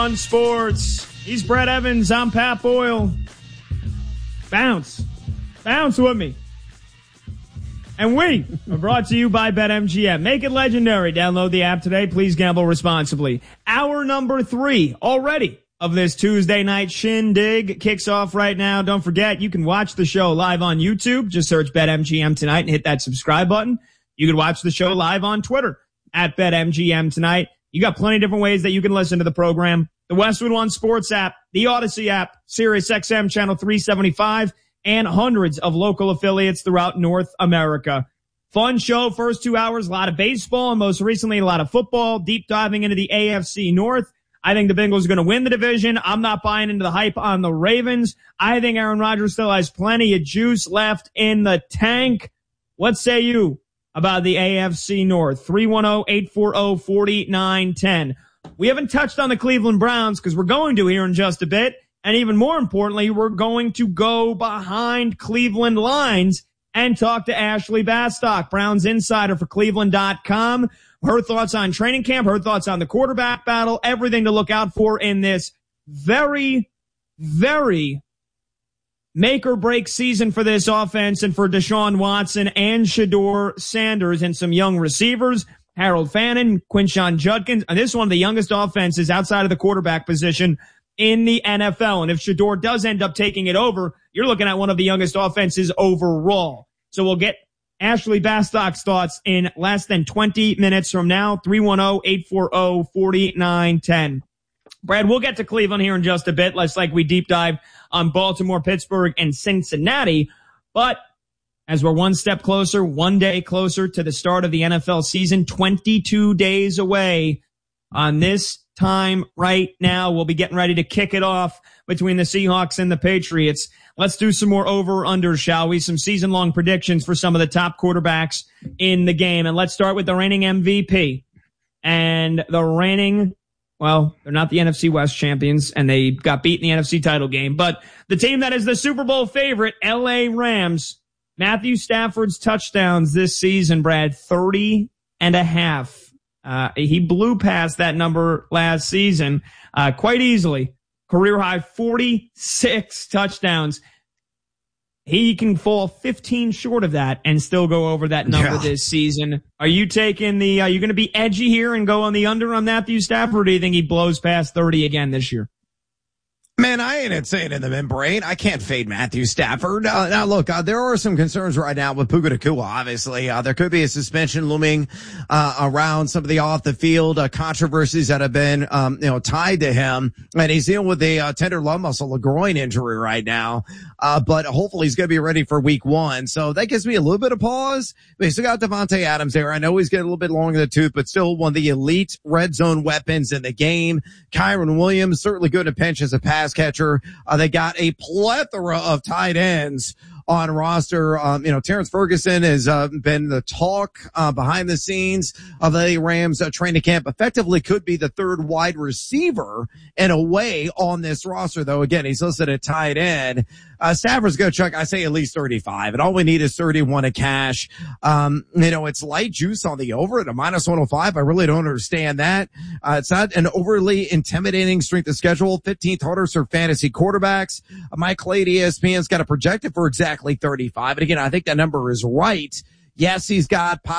On sports, he's Brett Evans. I'm Pat Boyle. Bounce with me. And we are brought to you by BetMGM. Make it legendary. Download the app today. Please gamble responsibly. Hour number 3 already of this Tuesday night shindig kicks off right now. Don't forget, you can watch the show live on YouTube. Just search BetMGM Tonight and hit that subscribe button. You can watch the show live on Twitter at BetMGM Tonight. You got plenty of different ways that you can listen to the program. The Westwood One Sports app, the Odyssey app, Sirius XM Channel 375, and hundreds of local affiliates throughout North America. Fun show, first 2 hours, a lot of baseball, and most recently a lot of football, deep diving into the AFC North. I think the Bengals are going to win the division. I'm not buying into the hype on the Ravens. I think Aaron Rodgers still has plenty of juice left in the tank. What say you about the AFC North? 310-840-4910. We haven't touched on the Cleveland Browns because we're going to here in just a bit. And even more importantly, we're going to go behind Cleveland lines and talk to Ashley Bastock, Browns insider for Cleveland.com. Her thoughts on training camp, her thoughts on the quarterback battle, everything to look out for in this very, very make or break season for this offense and for Deshaun Watson and Shedeur Sanders and some young receivers. Harold Fannin, Quinshon Judkins, and this is one of the youngest offenses outside of the quarterback position in the NFL. And if Shedeur does end up taking it over, you're looking at one of the youngest offenses overall. So we'll get Ashley Bastock's thoughts in less than 20 minutes from now. 310-840-4910. Brad, we'll get to Cleveland here in just a bit. Let's like we deep dive on Baltimore, Pittsburgh, and Cincinnati. But as we're one step closer, one day closer to the start of the NFL season, 22 days away on this time right now. We'll be getting ready to kick it off between the Seahawks and the Patriots. Let's do some more over-under, shall we? Some season-long predictions for some of the top quarterbacks in the game. And let's start with the reigning MVP. And the reigning, well, they're not the NFC West champions, and they got beat in the NFC title game. But the team that is the Super Bowl favorite, LA Rams, Matthew Stafford's touchdowns this season, Brad, 30.5. He blew past that number last season quite easily. Career high 46 touchdowns. He can fall 15 short of that and still go over that number this season. Are you taking are you going to be edgy here and go on the under on Matthew Stafford, or do you think he blows past 30 again this year? Man, I ain't insane in the membrane. I can't fade Matthew Stafford. Now look, there are some concerns right now with Puka Nacua, obviously. There could be a suspension looming, around some of the off the field, controversies that have been, tied to him. And he's dealing with a, tender love muscle, a groin injury right now. But hopefully he's going to be ready for week 1. So that gives me a little bit of pause. They still got Devontae Adams there. I know he's getting a little bit long in the tooth, but still one of the elite red zone weapons in the game. Kyron Williams, certainly good to pinch as a pass catcher. They got a plethora of tight ends on roster. Terrence Ferguson has been the talk behind the scenes of the Rams training camp. Effectively could be the third wide receiver in a way on this roster, though. Again, he's listed at tight end. Stafford's going to chuck, I say, at least 35, and all we need is 31 to cash. It's light juice on the over at a minus 105. I really don't understand that. It's not an overly intimidating strength of schedule. 15th hardest for fantasy quarterbacks. Mike Clay at ESPN's got a projected for exactly 35. And again, I think that number is right. Yes, he's got